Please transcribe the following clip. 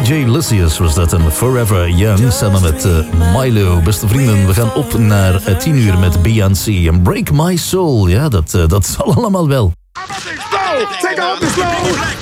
DJ Lysius was dat en Forever Young samen met Milo. Beste vrienden, we gaan op naar 10 uur met Beyoncé en Break My Soul. Ja, dat zal allemaal wel. Take off the slow.